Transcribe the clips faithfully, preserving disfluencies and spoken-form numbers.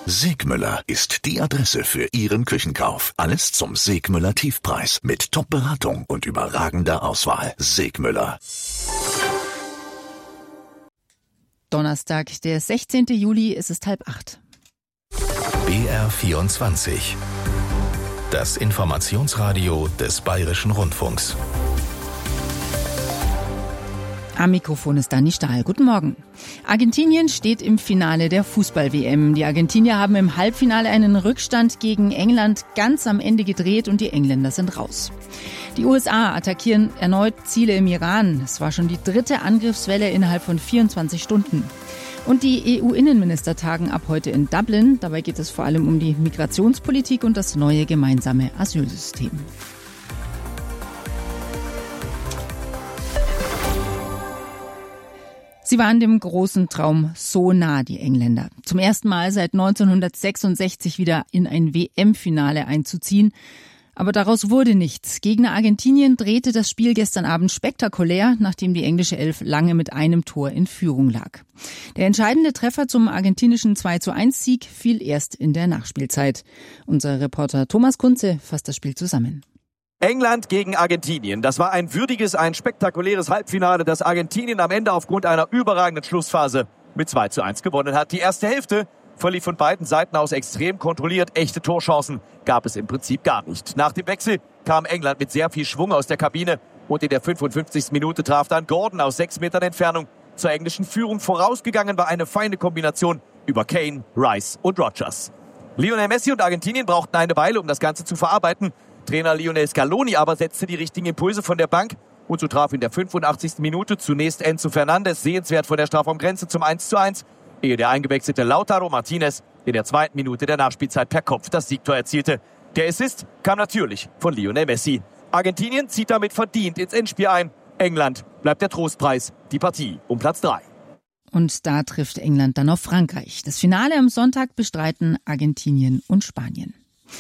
Segmüller ist die Adresse für Ihren Küchenkauf. Alles zum Segmüller Tiefpreis mit Top-Beratung und überragender Auswahl. Segmüller. Donnerstag, der sechzehnten Juli, es ist halb acht. B R vierundzwanzig. Das Informationsradio des Bayerischen Rundfunks. Am Mikrofon ist Dani Stahl. Guten Morgen. Argentinien steht im Finale der Fußball-W M. Die Argentinier haben im Halbfinale einen Rückstand gegen England ganz am Ende gedreht und die Engländer sind raus. Die U S A attackieren erneut Ziele im Iran. Es war schon die dritte Angriffswelle innerhalb von vierundzwanzig Stunden. Und die E U-Innenminister tagen ab heute in Dublin. Dabei geht es vor allem um die Migrationspolitik und das neue gemeinsame Asylsystem. Sie waren dem großen Traum so nah, die Engländer. Zum ersten Mal seit neunzehnhundertsechsundsechzig wieder in ein W M-Finale einzuziehen. Aber daraus wurde nichts. Gegner Argentinien drehte das Spiel gestern Abend spektakulär, nachdem die englische Elf lange mit einem Tor in Führung lag. Der entscheidende Treffer zum argentinischen zwei zu eins Sieg fiel erst in der Nachspielzeit. Unser Reporter Thomas Kunze fasst das Spiel zusammen. England gegen Argentinien. Das war ein würdiges, ein spektakuläres Halbfinale, das Argentinien am Ende aufgrund einer überragenden Schlussphase mit zwei zu eins gewonnen hat. Die erste Hälfte verlief von beiden Seiten aus extrem kontrolliert. Echte Torchancen gab es im Prinzip gar nicht. Nach dem Wechsel kam England mit sehr viel Schwung aus der Kabine und in der fünfundfünfzigsten Minute traf dann Gordon aus sechs Metern Entfernung zur englischen Führung. Vorausgegangen war eine feine Kombination über Kane, Rice und Rodgers. Lionel Messi und Argentinien brauchten eine Weile, um das Ganze zu verarbeiten. Trainer Lionel Scaloni aber setzte die richtigen Impulse von der Bank und so traf in der fünfundachtzigsten Minute zunächst Enzo Fernandes sehenswert vor der Strafraumgrenze zum eins zu eins, ehe der eingewechselte Lautaro Martinez in der zweiten Minute der Nachspielzeit per Kopf das Siegtor erzielte. Der Assist kam natürlich von Lionel Messi. Argentinien zieht damit verdient ins Endspiel ein. England bleibt der Trostpreis, die Partie um Platz drei. Und da trifft England dann auf Frankreich. Das Finale am Sonntag bestreiten Argentinien und Spanien.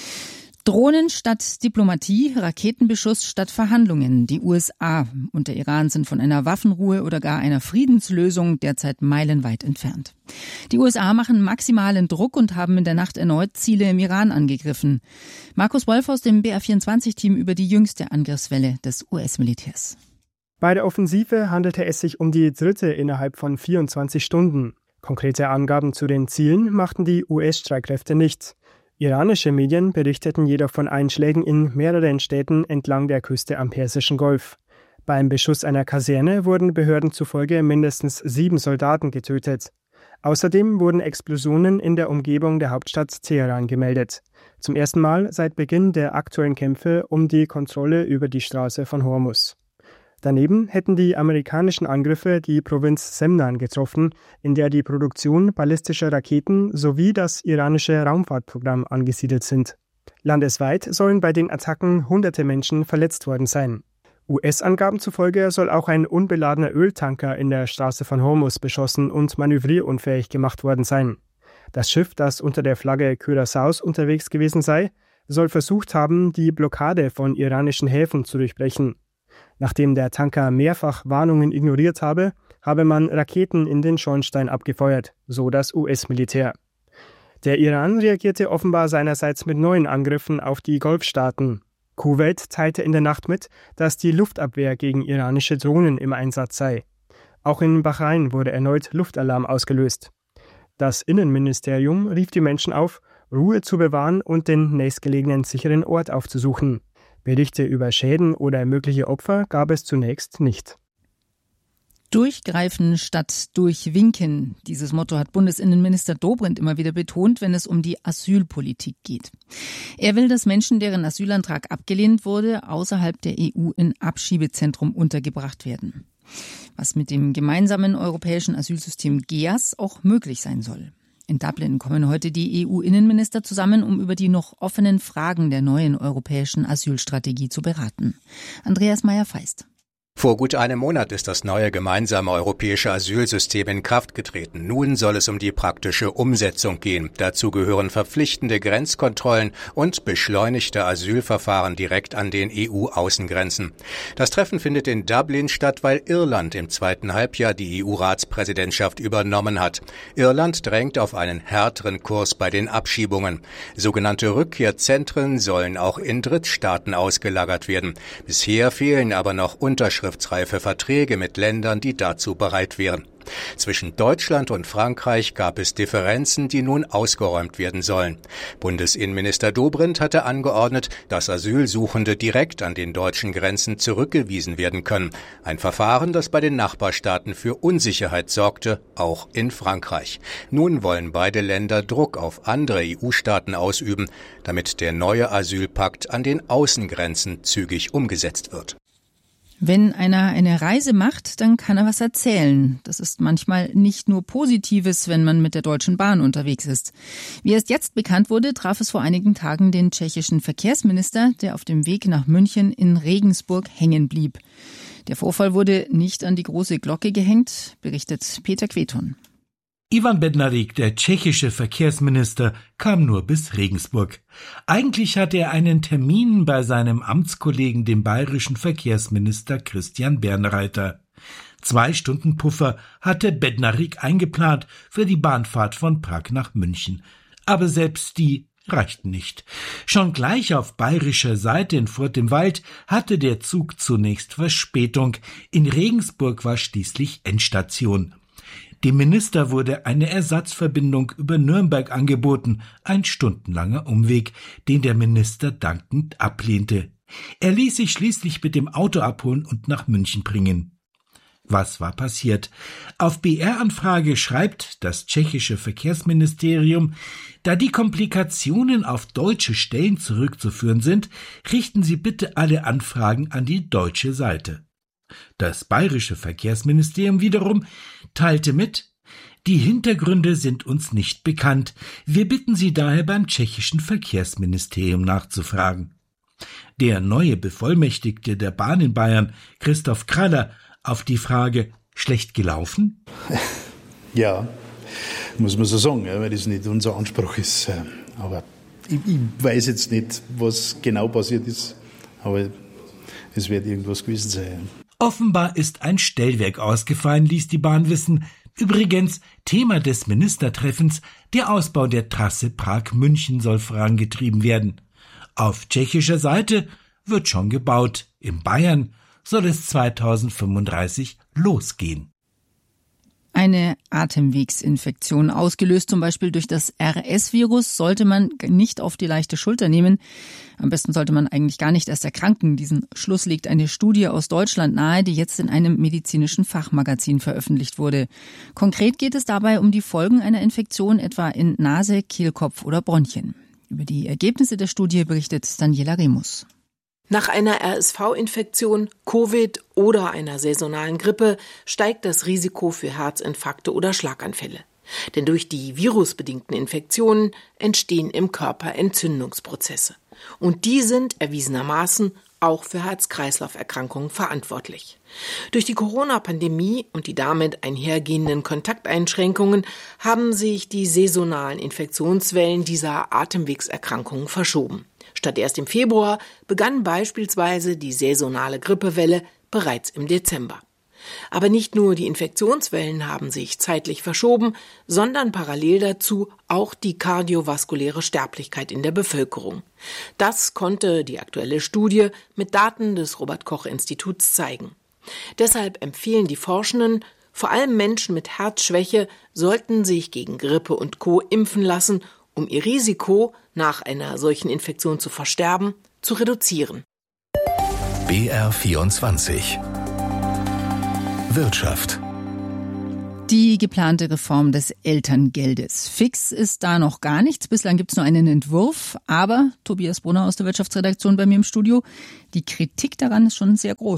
Drohnen statt Diplomatie, Raketenbeschuss statt Verhandlungen. Die U S A und der Iran sind von einer Waffenruhe oder gar einer Friedenslösung derzeit meilenweit entfernt. Die U S A machen maximalen Druck und haben in der Nacht erneut Ziele im Iran angegriffen. Markus Wolf aus dem B R vierundzwanzig-Team über die jüngste Angriffswelle des U S-Militärs. Bei der Offensive handelte es sich um die dritte innerhalb von vierundzwanzig Stunden. Konkrete Angaben zu den Zielen machten die U S-Streitkräfte nicht. Iranische Medien berichteten jedoch von Einschlägen in mehreren Städten entlang der Küste am Persischen Golf. Beim Beschuss einer Kaserne wurden Behörden zufolge mindestens sieben Soldaten getötet. Außerdem wurden Explosionen in der Umgebung der Hauptstadt Teheran gemeldet. Zum ersten Mal seit Beginn der aktuellen Kämpfe um die Kontrolle über die Straße von Hormuz. Daneben hätten die amerikanischen Angriffe die Provinz Semnan getroffen, in der die Produktion ballistischer Raketen sowie das iranische Raumfahrtprogramm angesiedelt sind. Landesweit sollen bei den Attacken hunderte Menschen verletzt worden sein. U S-Angaben zufolge soll auch ein unbeladener Öltanker in der Straße von Hormuz beschossen und manövrierunfähig gemacht worden sein. Das Schiff, das unter der Flagge Curaçaos unterwegs gewesen sei, soll versucht haben, die Blockade von iranischen Häfen zu durchbrechen. Nachdem der Tanker mehrfach Warnungen ignoriert habe, habe man Raketen in den Schornstein abgefeuert, so das U S-Militär. Der Iran reagierte offenbar seinerseits mit neuen Angriffen auf die Golfstaaten. Kuwait teilte in der Nacht mit, dass die Luftabwehr gegen iranische Drohnen im Einsatz sei. Auch in Bahrain wurde erneut Luftalarm ausgelöst. Das Innenministerium rief die Menschen auf, Ruhe zu bewahren und den nächstgelegenen sicheren Ort aufzusuchen. Berichte über Schäden oder mögliche Opfer gab es zunächst nicht. Durchgreifen statt durchwinken. Dieses Motto hat Bundesinnenminister Dobrindt immer wieder betont, wenn es um die Asylpolitik geht. Er will, dass Menschen, deren Asylantrag abgelehnt wurde, außerhalb der E U in Abschiebezentrum untergebracht werden. Was mit dem gemeinsamen europäischen Asylsystem G E A S auch möglich sein soll. In Dublin kommen heute die E U-Innenminister zusammen, um über die noch offenen Fragen der neuen europäischen Asylstrategie zu beraten. Andreas Meyer-Feist. Vor gut einem Monat ist das neue gemeinsame europäische Asylsystem in Kraft getreten. Nun soll es um die praktische Umsetzung gehen. Dazu gehören verpflichtende Grenzkontrollen und beschleunigte Asylverfahren direkt an den E U-Außengrenzen. Das Treffen findet in Dublin statt, weil Irland im zweiten Halbjahr die E U-Ratspräsidentschaft übernommen hat. Irland drängt auf einen härteren Kurs bei den Abschiebungen. Sogenannte Rückkehrzentren sollen auch in Drittstaaten ausgelagert werden. Bisher fehlen aber noch Unterschriften. Unterschriftsreife Verträge mit Ländern, die dazu bereit wären. Zwischen Deutschland und Frankreich gab es Differenzen, die nun ausgeräumt werden sollen. Bundesinnenminister Dobrindt hatte angeordnet, dass Asylsuchende direkt an den deutschen Grenzen zurückgewiesen werden können. Ein Verfahren, das bei den Nachbarstaaten für Unsicherheit sorgte, auch in Frankreich. Nun wollen beide Länder Druck auf andere E U-Staaten ausüben, damit der neue Asylpakt an den Außengrenzen zügig umgesetzt wird. Wenn einer eine Reise macht, dann kann er was erzählen. Das ist manchmal nicht nur Positives, wenn man mit der Deutschen Bahn unterwegs ist. Wie erst jetzt bekannt wurde, traf es vor einigen Tagen den tschechischen Verkehrsminister, der auf dem Weg nach München in Regensburg hängen blieb. Der Vorfall wurde nicht an die große Glocke gehängt, berichtet Peter Queton. Ivan Bednarik, der tschechische Verkehrsminister, kam nur bis Regensburg. Eigentlich hatte er einen Termin bei seinem Amtskollegen, dem bayerischen Verkehrsminister Christian Bernreiter. Zwei Stunden Puffer hatte Bednarik eingeplant für die Bahnfahrt von Prag nach München. Aber selbst die reichten nicht. Schon gleich auf bayerischer Seite in Furt im Wald hatte der Zug zunächst Verspätung. In Regensburg war schließlich Endstation. Dem Minister wurde eine Ersatzverbindung über Nürnberg angeboten, ein stundenlanger Umweg, den der Minister dankend ablehnte. Er ließ sich schließlich mit dem Auto abholen und nach München bringen. Was war passiert? Auf B R-Anfrage schreibt das tschechische Verkehrsministerium, da die Komplikationen auf deutsche Stellen zurückzuführen sind, richten Sie bitte alle Anfragen an die deutsche Seite. Das bayerische Verkehrsministerium wiederum teilte mit, die Hintergründe sind uns nicht bekannt. Wir bitten Sie daher beim tschechischen Verkehrsministerium nachzufragen. Der neue Bevollmächtigte der Bahn in Bayern, Christoph Kraller, auf die Frage, schlecht gelaufen? Ja, muss man so sagen, weil das nicht unser Anspruch ist. Aber ich, ich weiß jetzt nicht, was genau passiert ist, aber es wird irgendwas gewesen sein. Offenbar ist ein Stellwerk ausgefallen, ließ die Bahn wissen. Übrigens, Thema des Ministertreffens, der Ausbau der Trasse Prag-München soll vorangetrieben werden. Auf tschechischer Seite wird schon gebaut. In Bayern soll es zweitausendfünfunddreißig losgehen. Eine Atemwegsinfektion, ausgelöst zum Beispiel durch das R S-Virus, sollte man nicht auf die leichte Schulter nehmen. Am besten sollte man eigentlich gar nicht erst erkranken. Diesen Schluss legt eine Studie aus Deutschland nahe, die jetzt in einem medizinischen Fachmagazin veröffentlicht wurde. Konkret geht es dabei um die Folgen einer Infektion, etwa in Nase, Kehlkopf oder Bronchien. Über die Ergebnisse der Studie berichtet Daniela Remus. Nach einer R S V-Infektion, Covid oder einer saisonalen Grippe steigt das Risiko für Herzinfarkte oder Schlaganfälle. Denn durch die virusbedingten Infektionen entstehen im Körper Entzündungsprozesse. Und die sind erwiesenermaßen auch für Herz-Kreislauf-Erkrankungen verantwortlich. Durch die Corona-Pandemie und die damit einhergehenden Kontakteinschränkungen haben sich die saisonalen Infektionswellen dieser Atemwegserkrankungen verschoben. Statt erst im Februar begann beispielsweise die saisonale Grippewelle bereits im Dezember. Aber nicht nur die Infektionswellen haben sich zeitlich verschoben, sondern parallel dazu auch die kardiovaskuläre Sterblichkeit in der Bevölkerung. Das konnte die aktuelle Studie mit Daten des Robert-Koch-Instituts zeigen. Deshalb empfehlen die Forschenden, vor allem Menschen mit Herzschwäche sollten sich gegen Grippe und Co. impfen lassen, um ihr Risiko, nach einer solchen Infektion zu versterben, zu reduzieren. B R vierundzwanzig Wirtschaft. Die geplante Reform des Elterngeldes. Fix ist da noch gar nichts. Bislang gibt es nur einen Entwurf. Aber, Tobias Brunner aus der Wirtschaftsredaktion bei mir im Studio, die Kritik daran ist schon sehr groß.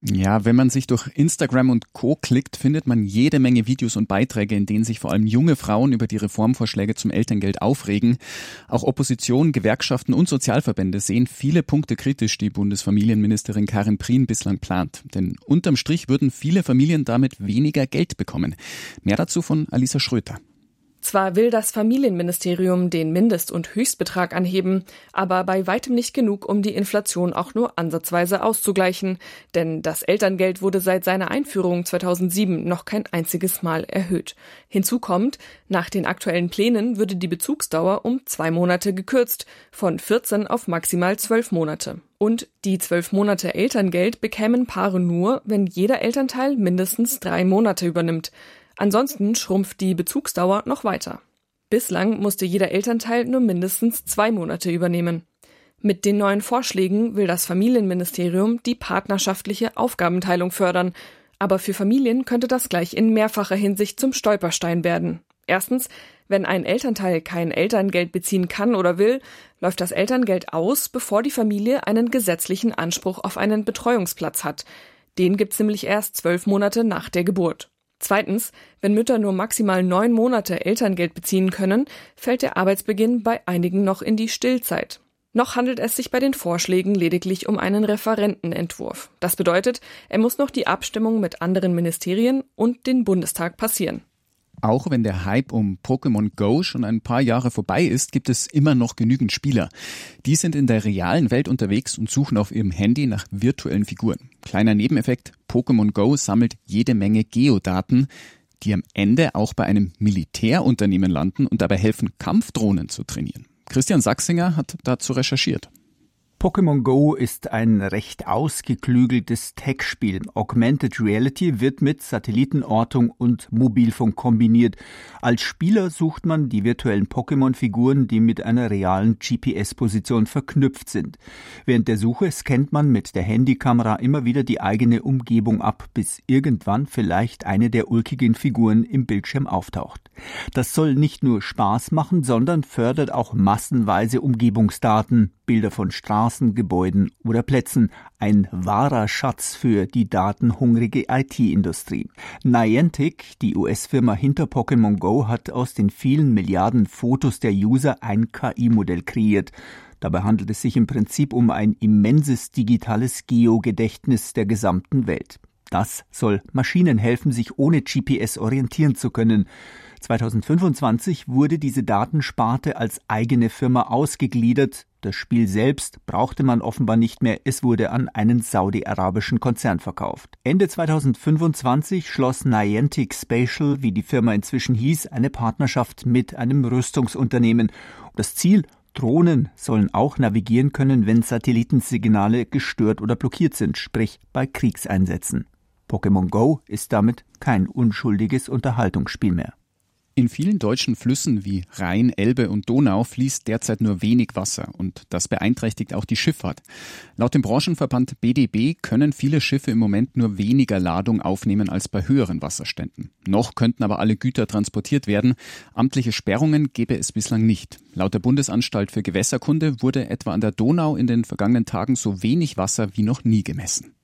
Ja, wenn man sich durch Instagram und Co. klickt, findet man jede Menge Videos und Beiträge, in denen sich vor allem junge Frauen über die Reformvorschläge zum Elterngeld aufregen. Auch Opposition, Gewerkschaften und Sozialverbände sehen viele Punkte kritisch, die Bundesfamilienministerin Karin Prien bislang plant. Denn unterm Strich würden viele Familien damit weniger Geld bekommen. Mehr dazu von Alisa Schröter. Zwar will das Familienministerium den Mindest- und Höchstbetrag anheben, aber bei weitem nicht genug, um die Inflation auch nur ansatzweise auszugleichen. Denn das Elterngeld wurde seit seiner Einführung zweitausendsieben noch kein einziges Mal erhöht. Hinzu kommt, nach den aktuellen Plänen würde die Bezugsdauer um zwei Monate gekürzt, von vierzehn auf maximal zwölf Monate. Und die zwölf Monate Elterngeld bekämen Paare nur, wenn jeder Elternteil mindestens drei Monate übernimmt. Ansonsten schrumpft die Bezugsdauer noch weiter. Bislang musste jeder Elternteil nur mindestens zwei Monate übernehmen. Mit den neuen Vorschlägen will das Familienministerium die partnerschaftliche Aufgabenteilung fördern. Aber für Familien könnte das gleich in mehrfacher Hinsicht zum Stolperstein werden. Erstens, wenn ein Elternteil kein Elterngeld beziehen kann oder will, läuft das Elterngeld aus, bevor die Familie einen gesetzlichen Anspruch auf einen Betreuungsplatz hat. Den gibt's nämlich erst zwölf Monate nach der Geburt. Zweitens, wenn Mütter nur maximal neun Monate Elterngeld beziehen können, fällt der Arbeitsbeginn bei einigen noch in die Stillzeit. Noch handelt es sich bei den Vorschlägen lediglich um einen Referentenentwurf. Das bedeutet, er muss noch die Abstimmung mit anderen Ministerien und den Bundestag passieren. Auch wenn der Hype um Pokémon Go schon ein paar Jahre vorbei ist, gibt es immer noch genügend Spieler. Die sind in der realen Welt unterwegs und suchen auf ihrem Handy nach virtuellen Figuren. Kleiner Nebeneffekt, Pokémon Go sammelt jede Menge Geodaten, die am Ende auch bei einem Militärunternehmen landen und dabei helfen, Kampfdrohnen zu trainieren. Christian Sachsinger hat dazu recherchiert. Pokémon Go ist ein recht ausgeklügeltes Tech-Spiel. Augmented Reality wird mit Satellitenortung und Mobilfunk kombiniert. Als Spieler sucht man die virtuellen Pokémon-Figuren, die mit einer realen G P S-Position verknüpft sind. Während der Suche scannt man mit der Handykamera immer wieder die eigene Umgebung ab, bis irgendwann vielleicht eine der ulkigen Figuren im Bildschirm auftaucht. Das soll nicht nur Spaß machen, sondern fördert auch massenweise Umgebungsdaten, Bilder von Straßen, Gebäuden oder Plätzen. Ein wahrer Schatz für die datenhungrige I T-Industrie. Niantic, die U S-Firma hinter Pokémon Go, hat aus den vielen Milliarden Fotos der User ein K I-Modell kreiert. Dabei handelt es sich im Prinzip um ein immenses digitales Geogedächtnis der gesamten Welt. Das soll Maschinen helfen, sich ohne G P S orientieren zu können. zweitausendfünfundzwanzig wurde diese Datensparte als eigene Firma ausgegliedert. Das Spiel selbst brauchte man offenbar nicht mehr, es wurde an einen saudi-arabischen Konzern verkauft. Ende zweitausendfünfundzwanzig schloss Niantic Spatial, wie die Firma inzwischen hieß, eine Partnerschaft mit einem Rüstungsunternehmen. Das Ziel: Drohnen sollen auch navigieren können, wenn Satellitensignale gestört oder blockiert sind, sprich bei Kriegseinsätzen. Pokémon Go ist damit kein unschuldiges Unterhaltungsspiel mehr. In vielen deutschen Flüssen wie Rhein, Elbe und Donau fließt derzeit nur wenig Wasser und das beeinträchtigt auch die Schifffahrt. Laut dem Branchenverband B D B können viele Schiffe im Moment nur weniger Ladung aufnehmen als bei höheren Wasserständen. Noch könnten aber alle Güter transportiert werden. Amtliche Sperrungen gäbe es bislang nicht. Laut der Bundesanstalt für Gewässerkunde wurde etwa an der Donau in den vergangenen Tagen so wenig Wasser wie noch nie gemessen.